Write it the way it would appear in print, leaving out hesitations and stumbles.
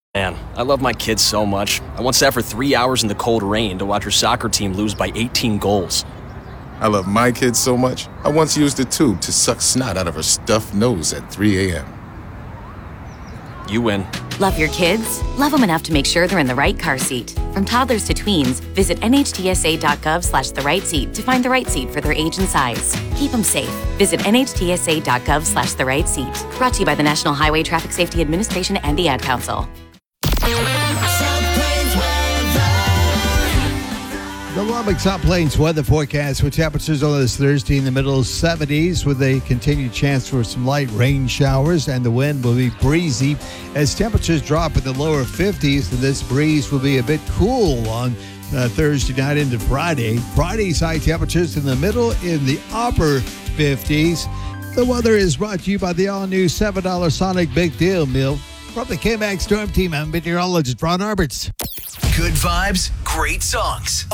Man, I love my kids so much. I once sat for 3 hours in the cold rain to watch her soccer team lose by 18 goals. I love my kids so much, I once used a tube to suck snot out of her stuffed nose at 3 a.m. You win. Love your kids? Love them enough to make sure they're in the right car seat. From toddlers to tweens, visit nhtsa.gov/the right seat to find the right seat for their age and size. Keep them safe. Visit nhtsa.gov/the right seat. Brought to you by the National Highway Traffic Safety Administration and the Ad Council. The Lubbock South Plains weather forecast with temperatures on this Thursday in the middle 70s with a continued chance for some light rain showers, and the wind will be breezy as temperatures drop in the lower 50s, and this breeze will be a bit cool on Thursday night into Friday. Friday's high temperatures in the middle in the upper 50s. The weather is brought to you by the all-new $7 Sonic Big Deal Meal. From the K-Max Storm Team, I'm meteorologist Ron Arberts. Good vibes, great songs.